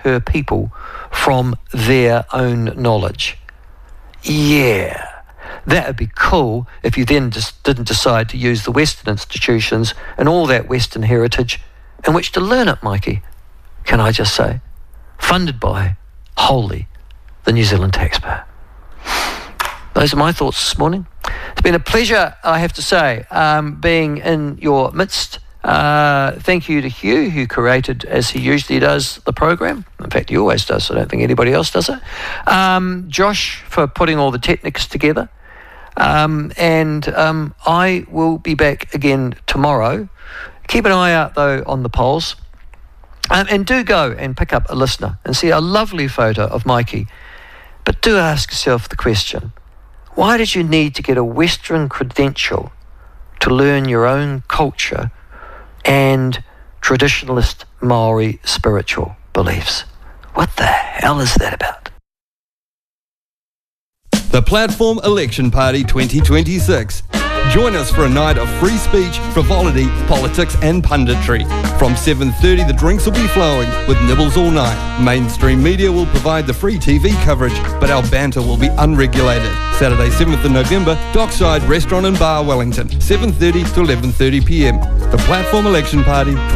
her people from their own knowledge. Yeah, that would be cool if you then just didn't decide to use the Western institutions and all that Western heritage in which to learn it, Mikey. Can I just say? Funded by, wholly, the New Zealand taxpayer. Those are my thoughts this morning. It's been a pleasure, I have to say, being in your midst. Thank you to Hugh, who curated, as he usually does, the program. In fact, he always does. I don't think anybody else does it. Josh, for putting all the techniques together. And I will be back again tomorrow. Keep an eye out, though, on the polls. And do go and pick up a listener and see a lovely photo of Mikey. But do ask yourself the question, why did you need to get a Western credential to learn your own culture and traditionalist Maori spiritual beliefs? What the hell is that about? The Platform Election Party 2026. Join us for a night of free speech, frivolity, politics and punditry. From 7:30 the drinks will be flowing with nibbles all night. Mainstream media will provide the free TV coverage, but our banter will be unregulated. Saturday 7th of November, Dockside Restaurant and Bar, Wellington, 7:30 to 11:30 p.m. The Platform Election Party